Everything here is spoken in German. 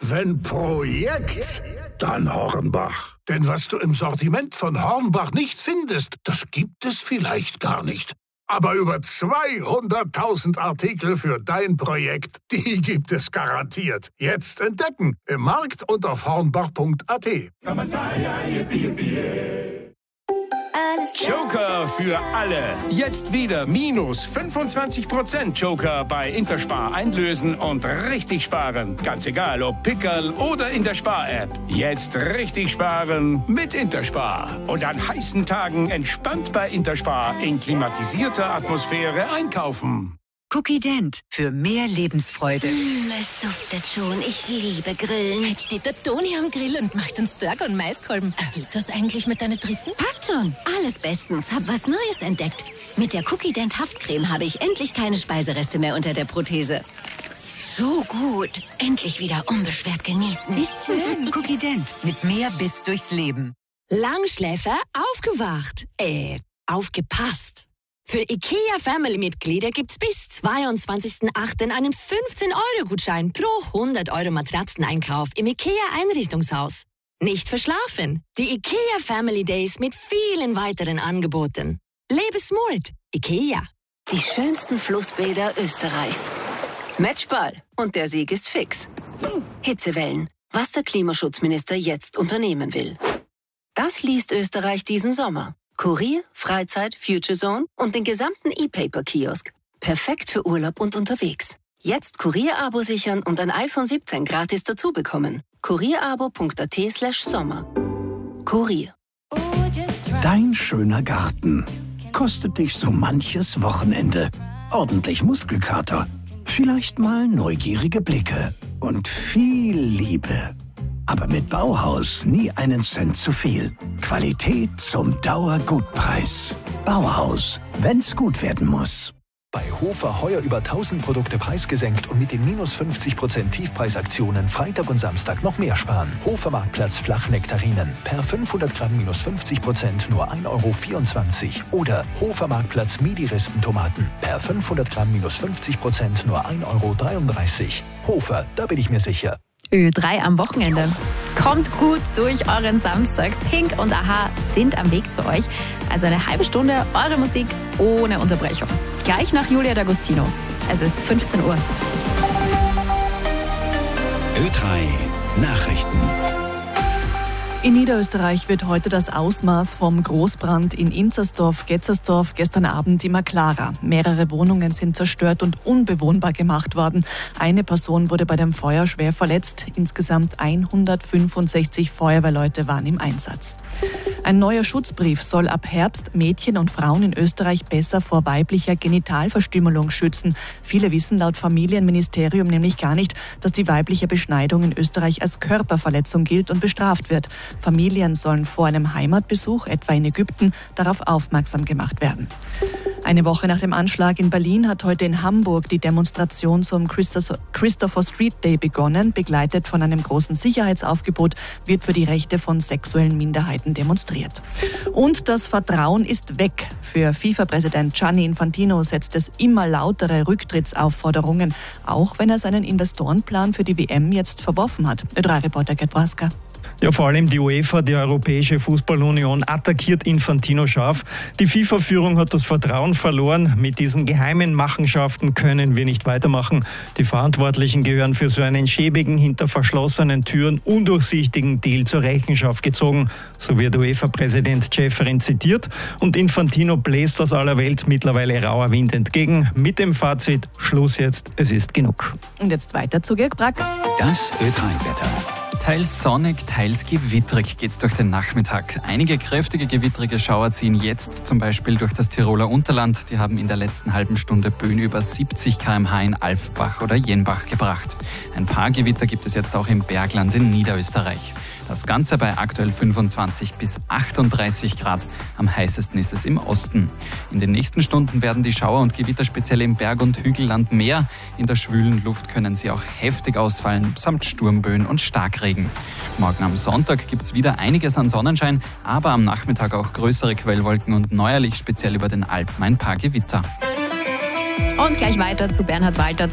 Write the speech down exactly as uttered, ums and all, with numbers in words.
Wenn Projekt, dann Hornbach. Denn was du im Sortiment von Hornbach nicht findest, das gibt es vielleicht gar nicht. Aber über zweihunderttausend Artikel für dein Projekt, die gibt es garantiert. Jetzt entdecken im Markt und auf hornbach punkt a t. Joker für alle. Jetzt wieder minus fünfundzwanzig Prozent Joker bei Interspar einlösen und richtig sparen. Ganz egal, ob Pickerl oder in der Spar-App. Jetzt richtig sparen mit Interspar. Und an heißen Tagen entspannt bei Interspar in klimatisierter Atmosphäre einkaufen. Cookie Dent für mehr Lebensfreude. Mm, es duftet schon. Ich liebe Grillen. Jetzt steht der Toni am Grill und macht uns Burger und Maiskolben. Geht das eigentlich mit deiner dritten? Passt schon. Alles bestens. Hab was Neues entdeckt. Mit der Cookie Dent Haftcreme habe ich endlich keine Speisereste mehr unter der Prothese. So gut. Endlich wieder unbeschwert genießen. Wie schön. Cookie Dent mit mehr Biss durchs Leben. Langschläfer aufgewacht. Äh, aufgepasst. Für IKEA-Family-Mitglieder gibt's bis zweiundzwanzigsten achten einen fünfzehn Euro Gutschein pro hundert Euro Matratzeneinkauf im IKEA-Einrichtungshaus. Nicht verschlafen. Die IKEA Family Days mit vielen weiteren Angeboten. Lebe smart. IKEA. Die schönsten Flussbäder Österreichs. Matchball. Und der Sieg ist fix. Hitzewellen. Was der Klimaschutzminister jetzt unternehmen will. Das liest Österreich diesen Sommer. Kurier, Freizeit, Future Zone und den gesamten E-Paper-Kiosk. Perfekt für Urlaub und unterwegs. Jetzt Kurier-Abo sichern und ein iPhone siebzehn gratis dazu bekommen. kurierabo punkt a t slash sommer. Kurier. Dein schöner Garten kostet dich so manches Wochenende. Ordentlich Muskelkater, vielleicht mal neugierige Blicke und viel Liebe. Aber mit Bauhaus nie einen Cent zu viel. Qualität zum Dauergutpreis. Bauhaus, wenn's gut werden muss. Bei Hofer heuer über tausend Produkte preisgesenkt und mit den minus fünfzig Prozent Tiefpreisaktionen Freitag und Samstag noch mehr sparen. Hofer Marktplatz Flachnektarinen. Per fünfhundert Gramm minus fünfzig Prozent nur ein Euro vierundzwanzig. Oder Hofer Marktplatz Midi-Rispentomaten. Per fünfhundert Gramm minus fünfzig Prozent nur ein Euro dreiunddreißig. Hofer, da bin ich mir sicher. Ö drei am Wochenende. Kommt gut durch euren Samstag. Pink und Aha sind am Weg zu euch. Also eine halbe Stunde eure Musik ohne Unterbrechung. Gleich nach Julia D'Agostino. Es ist fünfzehn Uhr. Ö drei Nachrichten. In Niederösterreich wird heute das Ausmaß vom Großbrand in Inzersdorf-Getzersdorf gestern Abend immer klarer. Mehrere Wohnungen sind zerstört und unbewohnbar gemacht worden. Eine Person wurde bei dem Feuer schwer verletzt. Insgesamt hundertfünfundsechzig Feuerwehrleute waren im Einsatz. Ein neuer Schutzbrief soll ab Herbst Mädchen und Frauen in Österreich besser vor weiblicher Genitalverstümmelung schützen. Viele wissen laut Familienministerium nämlich gar nicht, dass die weibliche Beschneidung in Österreich als Körperverletzung gilt und bestraft wird. Familien sollen vor einem Heimatbesuch, etwa in Ägypten, darauf aufmerksam gemacht werden. Eine Woche nach dem Anschlag in Berlin hat heute in Hamburg die Demonstration zum Christopher Street Day begonnen. Begleitet von einem großen Sicherheitsaufgebot wird für die Rechte von sexuellen Minderheiten demonstriert. Und das Vertrauen ist weg. Für FIFA-Präsident Gianni Infantino setzt es immer lautere Rücktrittsaufforderungen, auch wenn er seinen Investorenplan für die W M jetzt verworfen hat. Ö drei Reporter Gerd Braska. Ja, vor allem die UEFA, die Europäische Fußballunion, attackiert Infantino scharf. Die FIFA-Führung hat das Vertrauen verloren. Mit diesen geheimen Machenschaften können wir nicht weitermachen. Die Verantwortlichen gehören für so einen schäbigen, hinter verschlossenen Türen undurchsichtigen Deal zur Rechenschaft gezogen. So wird UEFA-Präsident Ceferin zitiert. Und Infantino bläst aus aller Welt mittlerweile rauer Wind entgegen. Mit dem Fazit: Schluss jetzt, es ist genug. Und jetzt weiter zu Georg Brack. Das Ö drei Wetter. Teils sonnig, teils gewitterig geht's durch den Nachmittag. Einige kräftige gewittrige Schauer ziehen jetzt zum Beispiel durch das Tiroler Unterland. Die haben in der letzten halben Stunde Böen über siebzig Kilometer pro Stunde in Alpbach oder Jenbach gebracht. Ein paar Gewitter gibt es jetzt auch im Bergland in Niederösterreich. Das Ganze bei aktuell fünfundzwanzig bis achtunddreißig Grad. Am heißesten ist es im Osten. In den nächsten Stunden werden die Schauer und Gewitter speziell im Berg- und Hügelland mehr. In der schwülen Luft können sie auch heftig ausfallen, samt Sturmböen und Starkregen. Morgen am Sonntag gibt es wieder einiges an Sonnenschein, aber am Nachmittag auch größere Quellwolken und neuerlich speziell über den Alpen ein paar Gewitter. Und gleich weiter zu Bernhard Walter.